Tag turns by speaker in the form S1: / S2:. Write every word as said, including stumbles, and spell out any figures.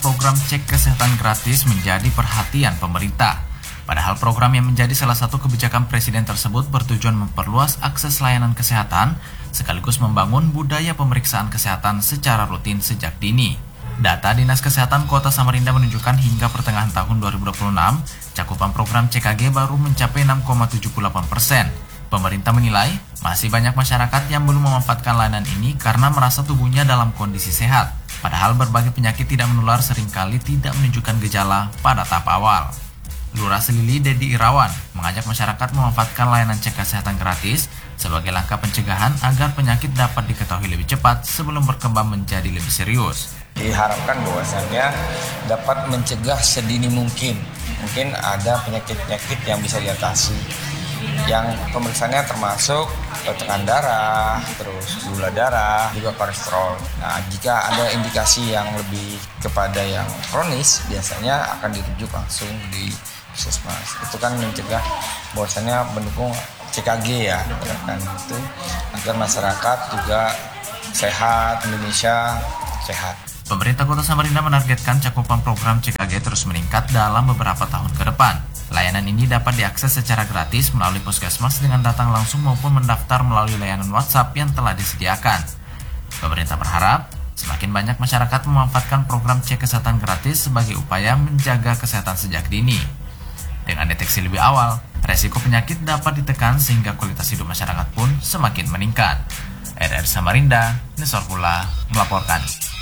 S1: program cek kesehatan gratis menjadi perhatian pemerintah. Padahal program yang menjadi salah satu kebijakan Presiden tersebut bertujuan memperluas akses layanan kesehatan, sekaligus membangun budaya pemeriksaan kesehatan secara rutin sejak dini. Data Dinas Kesehatan Kota Samarinda menunjukkan hingga pertengahan tahun dua ribu dua puluh enam, cakupan program C K G baru mencapai enam koma tujuh delapan persen. Pemerintah menilai masih banyak masyarakat yang belum memanfaatkan layanan ini karena merasa tubuhnya dalam kondisi sehat. Padahal berbagai penyakit tidak menular seringkali tidak menunjukkan gejala pada tahap awal. Lurah Selili Dedi Irawan mengajak masyarakat memanfaatkan layanan cek kesehatan gratis sebagai langkah pencegahan agar penyakit dapat diketahui lebih cepat sebelum berkembang menjadi lebih serius.
S2: Diharapkan bahwasannya dapat mencegah sedini mungkin. Mungkin ada penyakit-penyakit yang bisa diatasi. Yang pemeriksaannya termasuk tekanan darah, terus gula darah, juga kolesterol. Nah, jika ada indikasi yang lebih kepada yang kronis, biasanya akan dirujuk langsung di puskesmas. Itu kan mencegah bahwasannya mendukung C K G ya, kan itu agar masyarakat juga sehat, Indonesia sehat.
S1: Pemerintah Kota Samarinda menargetkan cakupan program C K G terus meningkat dalam beberapa tahun ke depan. Layanan ini dapat diakses secara gratis melalui puskesmas dengan datang langsung maupun mendaftar melalui layanan WhatsApp yang telah disediakan. Pemerintah berharap semakin banyak masyarakat memanfaatkan program cek kesehatan gratis sebagai upaya menjaga kesehatan sejak dini. Dengan deteksi lebih awal, resiko penyakit dapat ditekan sehingga kualitas hidup masyarakat pun semakin meningkat. R R Samarinda, Nesor Pula melaporkan.